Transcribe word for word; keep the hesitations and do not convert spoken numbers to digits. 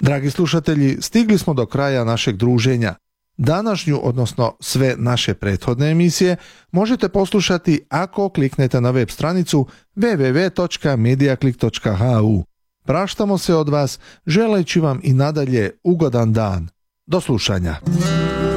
Dragi slušatelji, stigli smo do kraja našeg druženja. Današnju, odnosno sve naše prethodne emisije, možete poslušati ako kliknete na web stranicu w w w točka mediaclick točka h u. Praštamo se od vas, želeći vam i nadalje ugodan dan. Do slušanja.